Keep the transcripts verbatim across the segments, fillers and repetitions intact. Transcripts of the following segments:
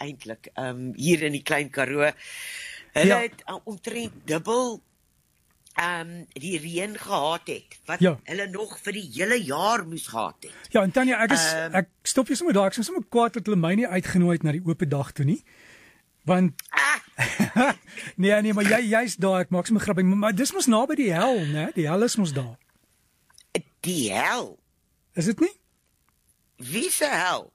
eintlik, um, hier in die Klein Karoo. Hulle Ja. het uh, omtrent dubbel um, die reën gehad het, wat Ja. hulle nog vir die hele jaar moes gehad het. Ja, en Tanya, ek is Ehm, ek stop jou sommer daar. Ek is sommer kwaad dat hulle my nie uitgenooi het na die oop dag toe nie. Want Ah, nee, nee, maar jy jy's daar, ek maak sommer grap, maar, maar dis mos naby die hel, né? Die hel is mos daar. die hel, Is dit nie? wie se hel?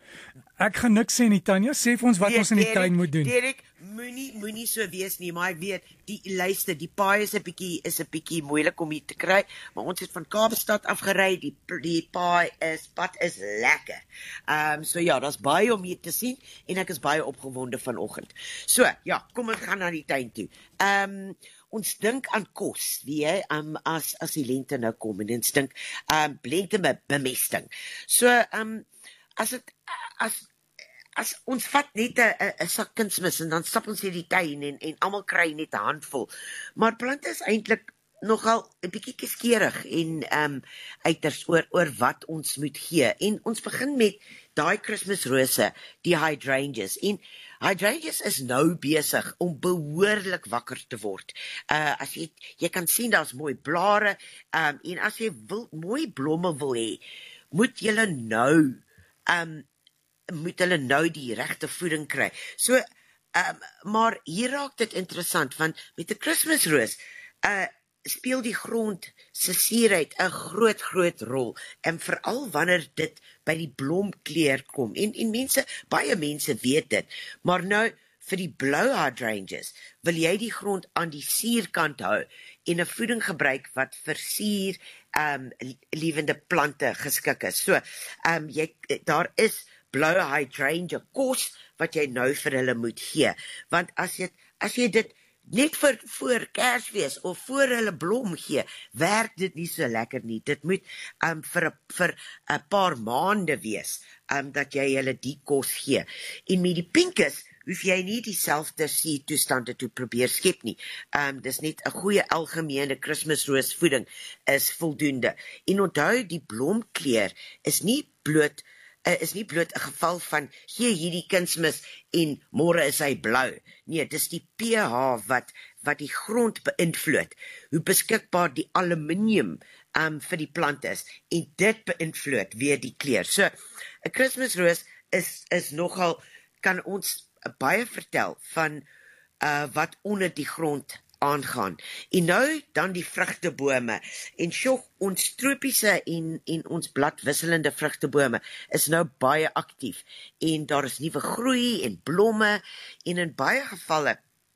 Ek gaan niks sê nie, Tanya. Sê vir ons wat ons in die tuin moet doen. Derek, moenie moenie so wees nie, maar ek weet, die luister, die paai is 'n bietjie is 'n bietjie moeilik om hier te kry, maar ons het van Kaapstad afgery, die die paai is pad is lekker. Ehm um, so ja, daar's baie om hier te sien en ek is baie opgewonde vanoggend. So, ja, kom ons gaan na die tuin toe. Ehm um, Ons dink aan kos, weet jy, um, as as die lente nou kom en ons dink um lente met bemesting. So um as dit as as ons vat net 'n 'n sak kunsmis en dan stap ons in die tuin en en almal kry net 'n handvol. Maar plante is eintlik nogal 'n bietjie kieskeurig en um uiters oor oor wat ons moet gee. En ons begin met daai Kersrose, die hydrangeas. En hydrangeas is nou besig om behoorlik wakker te word. Uh as jy jy kan sien daar's mooi blare, um en as jy wil mooi blomme wil hê, moet jy nou um moet hulle nou die regte voeding kry. So um maar hier raak dit interessant want met 'n Kersroos uh speel die grond se suurheid 'n groot groot rol en veral wanneer dit by die blomkleur kom en en mense baie mense weet dit, maar nou vir die blou hydrangeas wil jy die grond aan die suurkant hou en 'n voeding gebruik wat vir suur um lewende plante geskik is. So um jy daar is blou hydrangea kos wat jy nou vir hulle moet gee, want as jy as jy dit net vir voor Kersfees of voor hulle blom gee, werk dit nie so lekker nie. Dit moet um, vir 'n vir 'n paar maande wees um, dat jy hulle die kos gee. En met die pinkes hoef jy nie dieselfde suurtoestande te probeer skep nie. Um, dis net 'n goeie algemene Kersroosvoeding is voldoende. En onthou, die blomkleur is nie bloot Uh, is nie bloot 'n geval van gee hierdie kunsmis en môre is hy blou. Nee, dis die pH wat wat die grond beïnvloed. Hoe beskikbaar die aluminium um, vir die plant is en dit beïnvloed weer die kleur. So 'n Kersroos is is nogal kan ons baie vertel van uh, wat onder die grond aangaan. En nou dan die vrugtebome. En sjoe, ons tropiese en en ons bladwisselende vrugtebome is nou baie aktief. En daar is nuwe groei en blomme en in baie gevalle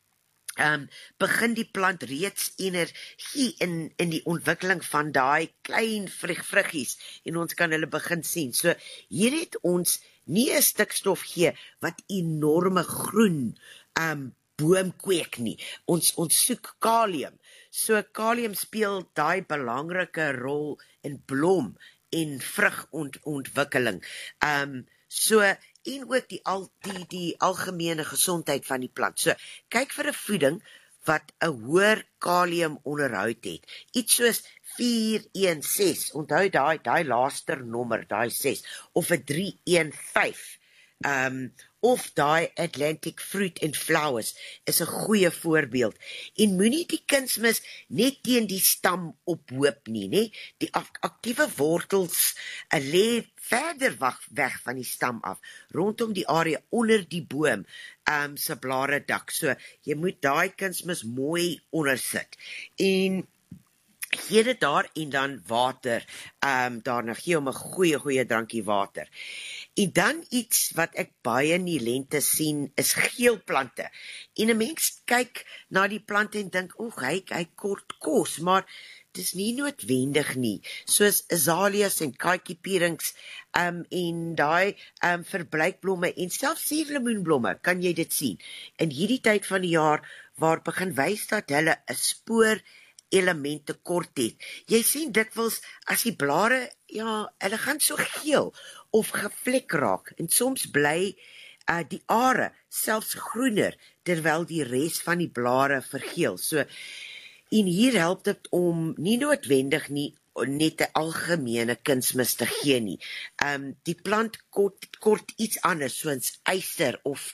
um, begin die plant reeds energie in in die ontwikkeling van daai klein vrug vruggies en ons kan hulle begin sien. So hier het ons nie 'n stikstof gee wat enorme groen um boom kweek nie. Ons ons soek kalium. So kalium speel daai belangrike rol in blom en vrugontwikkeling. Um so en ook die al die die algemene gesondheid van die plant. So kyk vir 'n voeding wat 'n hoër kalium onderhoud het. Iets soos vier een ses. Onthou daai daai laaste nommer, daai ses of 'n drie een vyf. Um, of daai Atlantic Fruit and Flowers is 'n goeie voorbeeld. En moenie die kunsmis net teen die stam ophoop nie, nê? Die aktiewe wortels uh, lê verder weg van die stam af, rondom die area onder die boom um, se blare dak. So jy moet daai kunsmis mooi ondersit. En gee dit daar en dan water, um, daarna gee hom 'n goeie, goeie drankie water. En dan iets wat ek baie in die lente sien, is geelplante. En 'n mens kyk na die plante en dink, oeg, hy, hy kort kos, maar dis nie noodwendig nie. Soos azaleas en kaakiepierings, um, en daai um, verbleikblomme en selfs suurlemoenblomme, kan jy dit sien. In hierdie tyd van die jaar, waar begin wys dat hulle 'n spoor elemente kort het. Jy sien dikwels as die blare, ja, hulle gaan so geel of gevlek raak en soms bly uh, die are selfs groener terwyl die res van die blare vergeel. So en hier help dit om nie noodwendig nie net 'n algemene kunsmis te gee nie. Um die plant kort, kort iets anders soos yster of